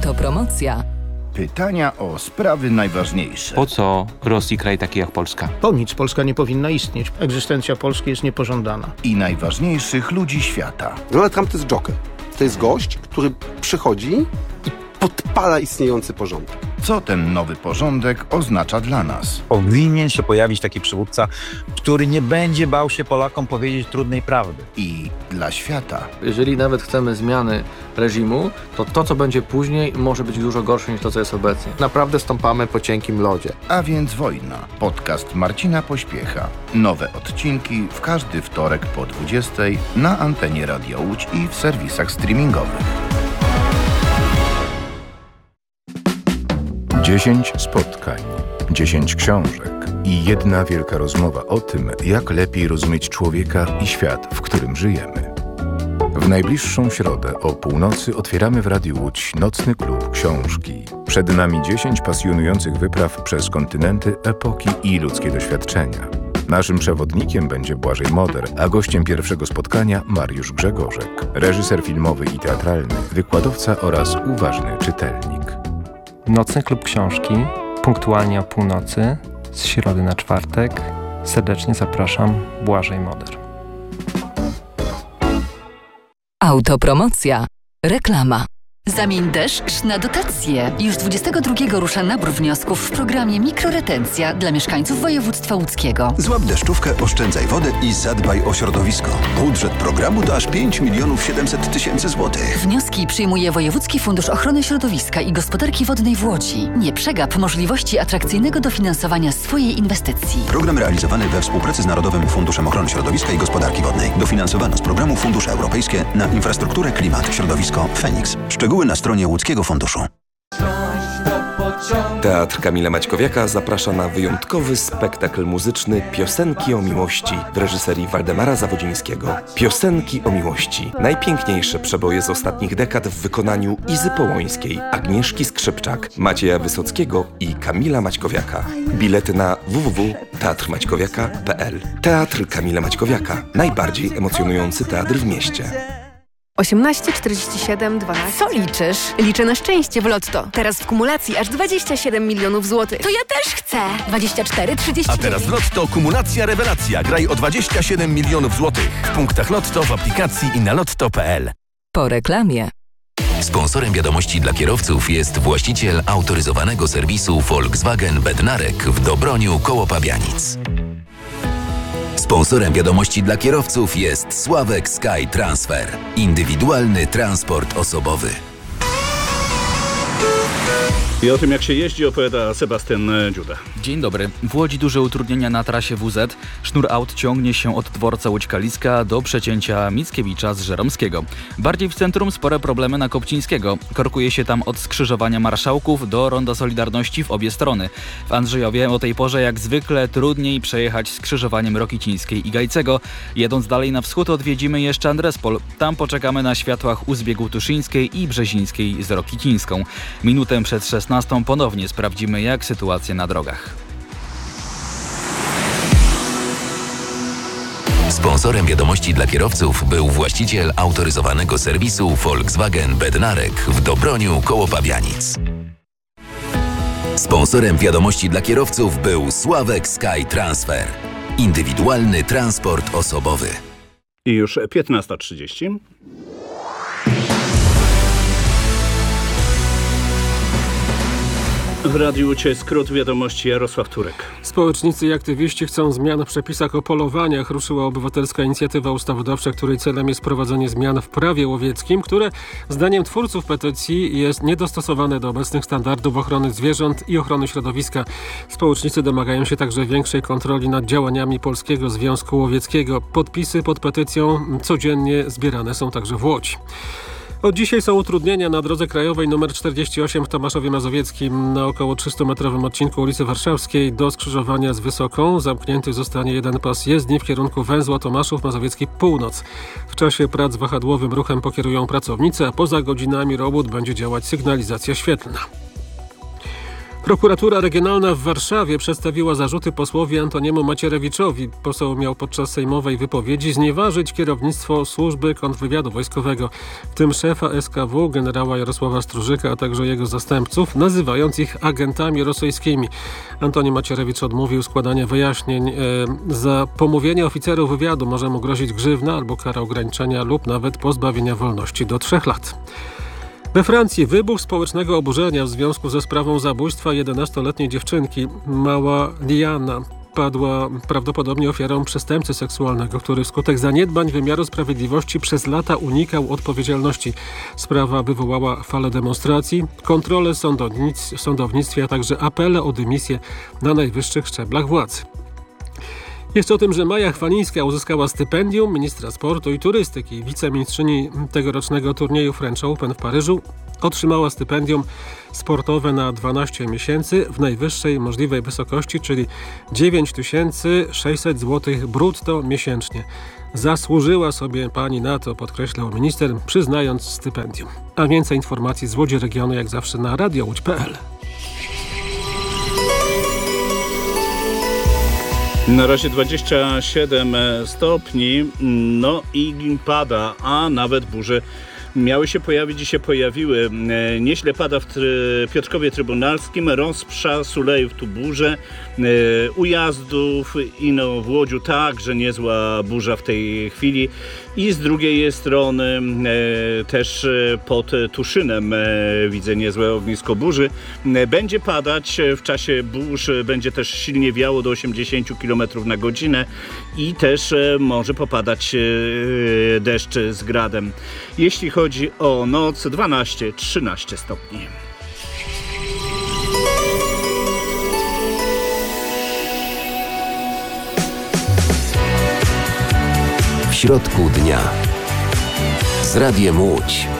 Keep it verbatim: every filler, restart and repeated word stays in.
Autopromocja. Pytania o sprawy najważniejsze. Po co Rosji kraj taki jak Polska? Po nic Polska nie powinna istnieć. Egzystencja Polski jest niepożądana. I najważniejszych ludzi świata. Donald Trump to jest joker. To jest gość, który przychodzi i podpala istniejący porządek. Co ten nowy porządek oznacza dla nas? Powinien się pojawić taki przywódca, który nie będzie bał się Polakom powiedzieć trudnej prawdy. I dla świata. Jeżeli nawet chcemy zmiany reżimu, to to, co będzie później, może być dużo gorsze niż to, co jest obecnie. Naprawdę stąpamy po cienkim lodzie. A więc wojna. Podcast Marcina Pośpiecha. Nowe odcinki w każdy wtorek po dwudziestej na antenie Radio Łódź i w serwisach streamingowych. Dziesięć spotkań, dziesięć książek i jedna wielka rozmowa o tym, jak lepiej rozumieć człowieka i świat, w którym żyjemy. W najbliższą środę o północy otwieramy w Radiu Łódź Nocny Klub Książki. Przed nami dziesięć pasjonujących wypraw przez kontynenty, epoki i ludzkie doświadczenia. Naszym przewodnikiem będzie Błażej Moder, a gościem pierwszego spotkania Mariusz Grzegorzek, reżyser filmowy i teatralny, wykładowca oraz uważny czytelnik. Nocny Klub Książki, punktualnie o północy, z środy na czwartek. Serdecznie zapraszam, Błażej Moder. Autopromocja. Reklama. Zamień deszcz na dotacje. Już dwudziestego drugiego rusza nabór wniosków w programie Mikroretencja dla mieszkańców województwa łódzkiego. Złap deszczówkę, oszczędzaj wodę i zadbaj o środowisko. Budżet programu to aż pięć milionów siedemset tysięcy złotych. Wnioski przyjmuje Wojewódzki Fundusz Ochrony Środowiska i Gospodarki Wodnej w Łodzi. Nie przegap możliwości atrakcyjnego dofinansowania swojej inwestycji. Program realizowany we współpracy z Narodowym Funduszem Ochrony Środowiska i Gospodarki Wodnej. Dofinansowano z programu Fundusze Europejskie na infrastrukturę, klimat, środowisko, Feniks. Szczegóły na stronie Łódzkiego Funduszu. Teatr Kamila Maćkowiaka zaprasza na wyjątkowy spektakl muzyczny Piosenki o miłości w reżyserii Waldemara Zawodzińskiego. Piosenki o miłości. Najpiękniejsze przeboje z ostatnich dekad w wykonaniu Izy Połońskiej, Agnieszki Skrzypczak, Macieja Wysockiego i Kamila Maćkowiaka. Bilety na w w w kropka teatr maćkowiaka kropka p l. Teatr Kamila Maćkowiaka. Najbardziej emocjonujący teatr w mieście. osiemnaście czterdzieści siedem dwanaście. Co liczysz? Liczę na szczęście w Lotto. Teraz w kumulacji aż dwadzieścia siedem milionów złotych. To ja też chcę! dwadzieścia cztery trzydzieści. A teraz w Lotto kumulacja rewelacja. Graj o dwadzieścia siedem milionów złotych. W punktach Lotto, w aplikacji i na lotto kropka p l. Po reklamie. Sponsorem wiadomości dla kierowców jest właściciel autoryzowanego serwisu Volkswagen Bednarek w Dobroniu koło Pabianic. Sponsorem wiadomości dla kierowców jest Sławek Sky Transfer. Indywidualny transport osobowy. I o tym, jak się jeździ, opowiada Sebastian Dziuda. Dzień dobry. W Łodzi duże utrudnienia na trasie W Z. Sznur aut ciągnie się od dworca Łódź-Kaliska do przecięcia Mickiewicza z Żeromskiego. Bardziej w centrum spore problemy na Kopcińskiego. Korkuje się tam od skrzyżowania Marszałków do Ronda Solidarności w obie strony. W Andrzejowie o tej porze jak zwykle trudniej przejechać skrzyżowaniem Rokicińskiej i Gajcego. Jedąc dalej na wschód odwiedzimy jeszcze Andrespol. Tam poczekamy na światłach u zbiegu Tuszyńskiej i Brzezińskiej z Rokicińską. Minutę przed szesnastą ponownie sprawdzimy, jak sytuacja na drogach. Sponsorem wiadomości dla kierowców był właściciel autoryzowanego serwisu Volkswagen Bednarek w Dobroniu koło Pabianic. Sponsorem wiadomości dla kierowców był Sławek Sky Transfer. Indywidualny transport osobowy. I już piętnasta trzydzieści. W Radiu Łódź skrót wiadomości, Jarosław Turek. Społecznicy i aktywiści chcą zmian w przepisach o polowaniach. Ruszyła obywatelska inicjatywa ustawodawcza, której celem jest wprowadzenie zmian w prawie łowieckim, które zdaniem twórców petycji jest niedostosowane do obecnych standardów ochrony zwierząt i ochrony środowiska. Społecznicy domagają się także większej kontroli nad działaniami Polskiego Związku Łowieckiego. Podpisy pod petycją codziennie zbierane są także w Łodzi. Od dzisiaj są utrudnienia na drodze krajowej nr czterdzieści osiem w Tomaszowie Mazowieckim. Na około trzystumetrowym odcinku ulicy Warszawskiej do skrzyżowania z Wysoką zamknięty zostanie jeden pas jezdni w kierunku węzła Tomaszów Mazowiecki Północ. W czasie prac wahadłowym ruchem pokierują pracownicy, a poza godzinami robót będzie działać sygnalizacja świetlna. Prokuratura Regionalna w Warszawie przedstawiła zarzuty posłowi Antoniemu Macierewiczowi. Poseł miał podczas sejmowej wypowiedzi znieważyć kierownictwo służby kontrwywiadu wojskowego, w tym szefa S K W generała Jarosława Strużyka, a także jego zastępców, nazywając ich agentami rosyjskimi. Antoni Macierewicz odmówił składania wyjaśnień. E, za pomówienie oficerów wywiadu może mu grozić grzywna albo kara ograniczenia lub nawet pozbawienia wolności do trzech lat. We Francji wybuch społecznego oburzenia w związku ze sprawą zabójstwa jedenastoletniej dziewczynki. Mała Liana padła prawdopodobnie ofiarą przestępcy seksualnego, który wskutek zaniedbań wymiaru sprawiedliwości przez lata unikał odpowiedzialności. Sprawa wywołała falę demonstracji, kontrolę sądownic- w sądownictwie, a także apele o dymisję na najwyższych szczeblach władzy. Jeszcze o tym, że Maja Chwalińska uzyskała stypendium ministra sportu i turystyki. Wicemistrzyni tegorocznego turnieju French Open w Paryżu otrzymała stypendium sportowe na dwanaście miesięcy w najwyższej możliwej wysokości, czyli dziewięć tysięcy sześćset złotych brutto miesięcznie. Zasłużyła sobie pani na to, podkreślał minister, przyznając stypendium. A więcej informacji z Łodzi Regionu jak zawsze na radio łódź kropka p l. Na razie dwadzieścia siedem stopni, no i pada, a nawet burze miały się pojawić i się pojawiły. Nieźle pada w try- Piotrkowie Trybunalskim, Rozprza, Sulejów tu burze, Ujazdów, Ino w Łodziu także niezła burza w tej chwili. I z drugiej strony też pod Tuszynem widzę niezłe ognisko burzy. Będzie padać w czasie burz, będzie też silnie wiało do osiemdziesiąt kilometrów na godzinę i też może popadać deszcz z gradem. Jeśli chodzi o noc, dwanaście trzynaście stopni. W środku dnia z Radiem Łódź.